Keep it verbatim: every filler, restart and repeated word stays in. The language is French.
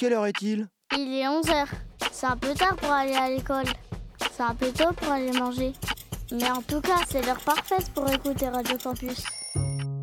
quelle heure est-il ? Il est onze heures. C'est un peu tard pour aller à l'école. C'est un peu tôt pour aller manger. Mais en tout cas, c'est l'heure parfaite pour écouter Radio Campus.